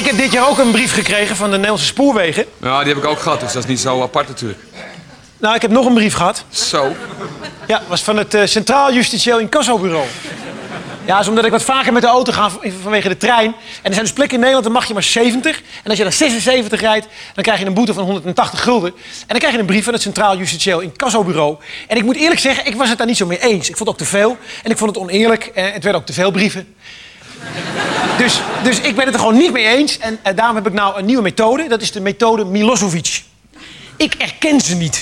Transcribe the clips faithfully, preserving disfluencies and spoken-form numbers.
heb dit jaar ook een brief gekregen van de Nederlandse Spoorwegen. Ja, die heb ik ook gehad, dus dat is niet zo apart natuurlijk. Nou, ik heb nog een brief gehad. Zo. Ja, was van het uh, Centraal Justitieel Incassobureau. Ja, dat is omdat ik wat vaker met de auto ga vanwege de trein. En er zijn dus plekken in Nederland, dan mag je maar zeventig. En als je dan zesenzeventig rijdt, dan krijg je een boete van honderdtachtig gulden. En dan krijg je een brief van het Centraal Justitieel Incassobureau. En ik moet eerlijk zeggen, ik was het daar niet zo mee eens. Ik vond het ook te veel. En ik vond het oneerlijk. En het werden ook te veel brieven. Dus, dus ik ben het er gewoon niet mee eens. En uh, daarom heb ik nou een nieuwe methode. Dat is de methode Milosevic. Ik erken ze niet.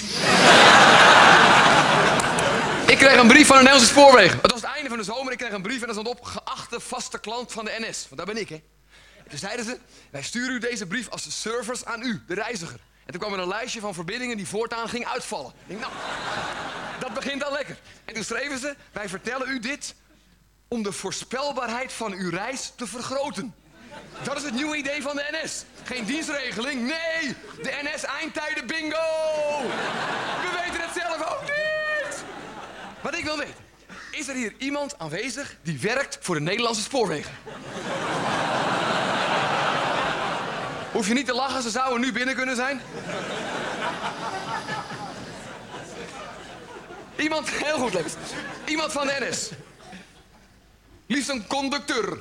Ik kreeg een brief van de Nederlandse Spoorwegen. Het was het einde van de zomer. Ik kreeg een brief en daar stond op: geachte vaste klant van de N S. Want daar ben ik, hè. En toen zeiden ze: wij sturen u deze brief als service aan u, de reiziger. En toen kwam er een lijstje van verbindingen die voortaan ging uitvallen. Ik denk, nou, dat begint al lekker. En toen schreven ze: wij vertellen u dit om de voorspelbaarheid van uw reis te vergroten. Dat is het nieuwe idee van de N S. Geen dienstregeling, nee! De N S-eindtijden bingo! We weten het zelf ook niet! Wat ik wil weten, is er hier iemand aanwezig die werkt voor de Nederlandse Spoorwegen? Hoef je niet te lachen, ze zouden nu binnen kunnen zijn. Iemand, heel goed Lex. Iemand van de N S. Liefst een conducteur.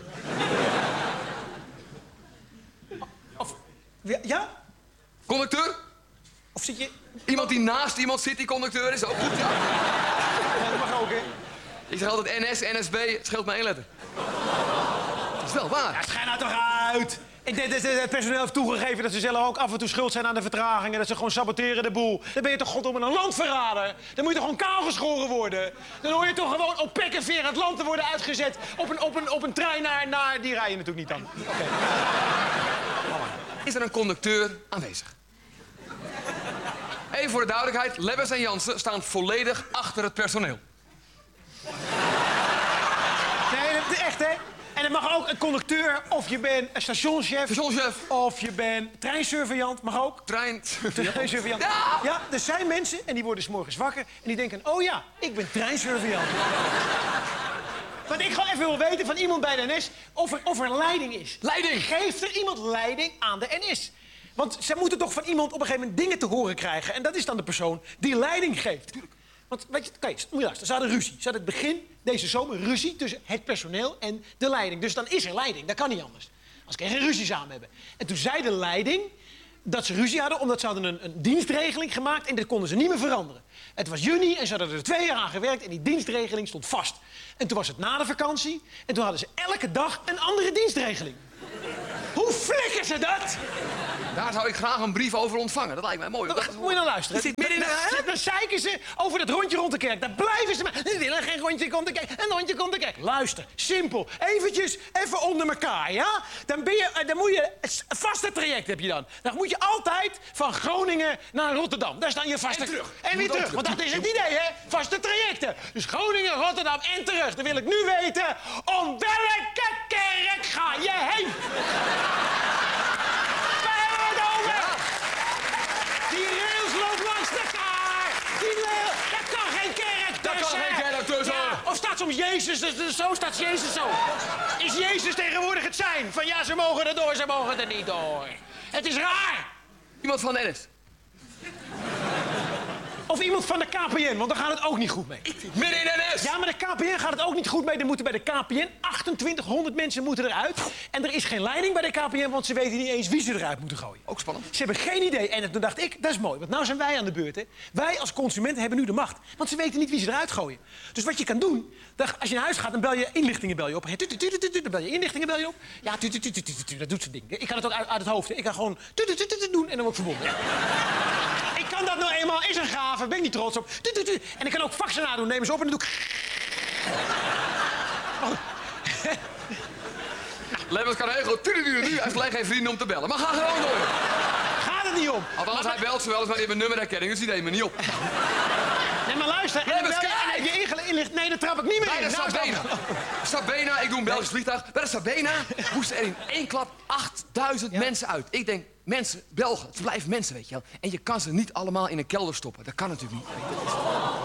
Of, ja? Conducteur? Of zit je... Iemand die naast iemand zit die conducteur is ook goed, ja. Ja, dat mag ook, hè? Ik zeg altijd N S, N S B, het scheelt maar één letter. Dat is wel waar. Ja, schijn nou toch uit! Ik denk dat het personeel heeft toegegeven dat ze zelf ook af en toe schuld zijn aan de vertragingen. Dat ze gewoon saboteren de boel. Dan ben je toch godom een landverrader? Dan moet je toch gewoon kaalgeschoren worden? Dan hoor je toch gewoon op pek en veer het land te worden uitgezet. Op een, op een, op een trein naar, naar... Die rij je natuurlijk niet dan. Oké. Okay. Is er een conducteur aanwezig? Even voor de duidelijkheid. Lebbes en Jansen staan volledig achter het personeel. Nee, dat is echt, hè? En het mag ook een conducteur, of je bent een stationschef. Stationschef. Of je bent treinsurveillant, mag ook. Treinsurveillant. Treinsurveillant. Ja! Ja, er zijn mensen en die worden 's morgens wakker en die denken: oh ja, ik ben treinsurveillant. Wat ik gewoon even wil weten van iemand bij de N S, of er, of er leiding is. Leiding! Geeft er iemand leiding aan de N S? Want ze moeten toch van iemand op een gegeven moment dingen te horen krijgen. En dat is dan de persoon die leiding geeft. Want, weet je, kijk, moet je luisteren, ze hadden ruzie. Ze hadden het begin deze zomer ruzie tussen het personeel en de leiding. Dus dan is er leiding, dat kan niet anders. Als ze geen ruzie samen hebben. En toen zei de leiding dat ze ruzie hadden, omdat ze hadden een, een dienstregeling gemaakt en dat konden ze niet meer veranderen. Het was juni en ze hadden er twee jaar aan gewerkt en die dienstregeling stond vast. En toen was het na de vakantie en toen hadden ze elke dag een andere dienstregeling. Hoe flikken ze dat? Daar zou ik graag een brief over ontvangen. Dat lijkt mij mooi. Dat, moet je nou luisteren. Zit midden in de... Dan zeiken ze over dat rondje rond de kerk. Daar blijven ze maar. Ze willen geen rondje rond de kerk. Een rondje rond de kerk. Luister, simpel. Eventjes, even onder elkaar, ja? Dan, ben je, dan moet je... Een vaste traject heb je dan. Dan moet je altijd van Groningen naar Rotterdam. Daar staan je vaste... En terug. En weer terug. Want dat is het idee, hè? Vaste trajecten. Dus Groningen, Rotterdam en terug. Dan wil ik nu weten... Om welke kerk ga je heen? Die rails loopt langs elkaar. Die rail, dat kan geen kerk tussen. Dat kan geen kerk tussen. Ja, of staat soms Jezus, dus, dus zo staat Jezus zo. Is Jezus tegenwoordig het zijn? Van ja, ze mogen er door, ze mogen er niet door. Het is raar. Iemand van de N S. Of iemand van de K P N, want daar gaat het ook niet goed mee. Midden in de N S. Ja, maar de K P N gaat het ook niet goed mee. Er moeten bij de K P N achtentwintighonderd mensen moeten eruit. En er is geen leiding bij de K P N, want ze weten niet eens wie ze eruit moeten gooien. Ook spannend. Ze hebben geen idee. En toen dacht ik, dat is mooi, want nou zijn wij aan de beurt. Hè. Wij als consumenten hebben nu de macht. Want ze weten niet wie ze eruit gooien. Dus wat je kan doen, als je naar huis gaat, dan bel je inlichtingen bel je op. Dan bel je inlichtingen bel je op. Ja, dat doet zo'n ding. Ik kan het ook uit het hoofd. Ik kan gewoon doen en dan word ik verbonden. Ik kan dat nou eenmaal, is een gave, ben ik niet trots op. En ik kan ook faxen nadoen, nemen ze op en dan doe ik... Oh. Lebbes kan heel goed. Hij heeft gelijk geen vrienden om te bellen. Maar ga gewoon door. Gaat het niet om. Althans, hij belt ze wel eens, maar die hebben nummerherkenning, dus die neemt me niet op. Nee, maar luister. Lebbes, kijk! En heb je ingele- inlicht... Nee, dat trap ik niet meer Bij in. de Nou, Sabena. Sabena, ik doe een Belgisch vliegtuig. Bij de Sabena moesten er in één klap achtduizend Ja. mensen uit. Ik denk, mensen, Belgen, het blijven mensen, weet je wel. En je kan ze niet allemaal in een kelder stoppen. Dat kan natuurlijk niet.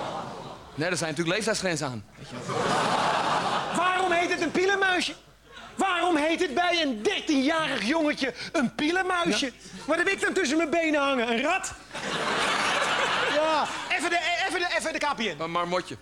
Nee, er zijn natuurlijk leeftijdsgrenzen aan. Weet je wel. Waarom heet het een pielenmuisje? waarom heet het bij een dertienjarig jongetje een pielenmuisje? Ja. Wat heb ik dan tussen mijn benen hangen? Een rat? Ja, even de, even de, even de K P N. Een marmotje.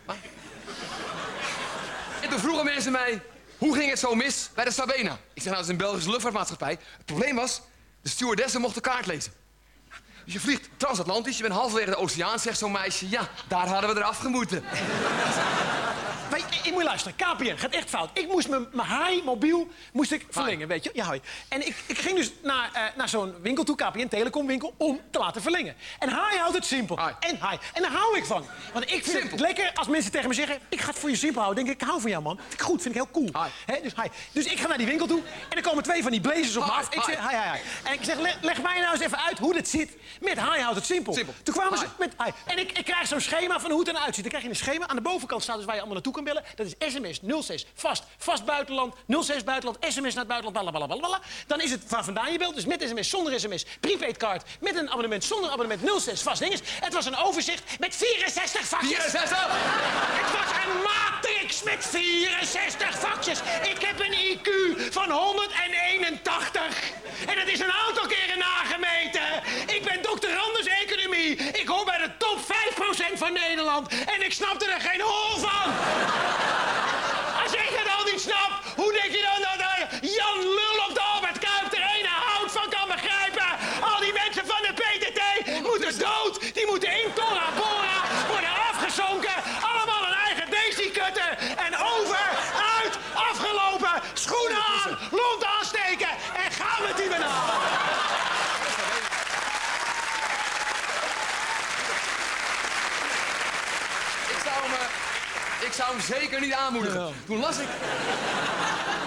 En toen vroegen mensen mij, hoe ging het zo mis bij de Sabena? Ik zeg, nou, dat is een Belgische luchtvaartmaatschappij. Het probleem was, de stewardessen mochten kaart lezen. Dus je vliegt transatlantisch, je bent halverwege de oceaan, zegt zo'n meisje. Ja, daar hadden we eraf gemoeten. Weet je, ik moet luisteren, K P N gaat echt fout. Ik moest mijn haai mobiel moest ik verlengen, weet je. Ja, hoi. En ik, ik ging dus naar, uh, naar zo'n winkel toe, K P N, telecomwinkel, om te laten verlengen. En haai houdt het simpel. Hai. En haai. En daar hou ik van. Want ik vind Simpel. het lekker als mensen tegen me zeggen, ik ga het voor je simpel houden. Denk ik, ik hou van jou, man. Vind ik goed, vind ik heel cool. Hai. Hè, dus, haai. Dus ik ga naar die winkel toe en er komen twee van die blazers op me Hai, af. Ik hai. zeg, haai, haai, haai. En ik zeg, le- leg mij nou eens even uit hoe dit zit met haai houdt het simpel. Simpel. Toen kwamen Hai. ze met haai. En ik, ik krijg zo'n schema van hoe het eruit ziet. Dan krijg je een schema. Aan de bovenkant staat dus waar je allemaal naartoe kan bellen. Dat is sms nul zes vast, vast buitenland, nul zes buitenland, sms naar het buitenland, blablabla. Dan is het waar vandaan je belt, dus met sms, zonder sms, prepaid card, met een abonnement, zonder abonnement, nul zes vast dinges. Het was een overzicht met vierenzestig vakjes. vierenzestig? Het was een matrix met vierenzestig vakjes. Ik heb een I Q van honderdeenentachtig. En dat is een aantal keren nagemeten. Ik ben doctorandus economie. Ik hoor bij de top vijf procent van Nederland. En ik snapte er geen hol van. Als ik het al niet snap, hoe denk je dan dat uh, Jan Lul op de Albert Kuip er ene hout van kan begrijpen? Al die mensen van de P T T moeten dood. Die moeten in Tora Bora worden afgezonken. Allemaal een eigen Daisy-cutter. En over, uit, afgelopen, schoenen aan, lont aansteken en gaan met die banaan. Ik zou hem, uh, ik zou hem zeker niet aanmoedigen. Ja. Toen las ik...